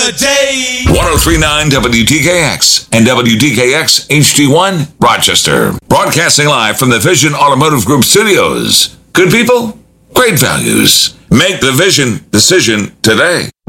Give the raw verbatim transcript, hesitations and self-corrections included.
the day. ten thirty-nine W T K X and W T K X H D one, Rochester. Broadcasting live from the Vision Automotive Group studios. Good people, great values. Make the Vision decision today.